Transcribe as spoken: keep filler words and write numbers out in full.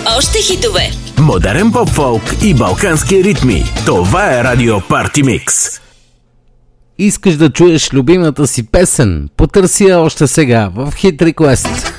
Още хитове. Модерен поп-фолк и балкански ритми. Това е Радио Парти Микс. Искаш да чуеш любимата си песен? Потърси я още сега в Hit Request.